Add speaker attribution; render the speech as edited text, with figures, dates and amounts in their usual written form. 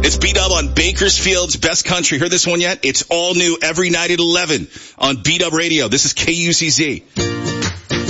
Speaker 1: It's B-Dub on Bakersfield's Best Country. Heard this one yet? It's all new every night at 11 on B-Dub Radio. This is KUCZ.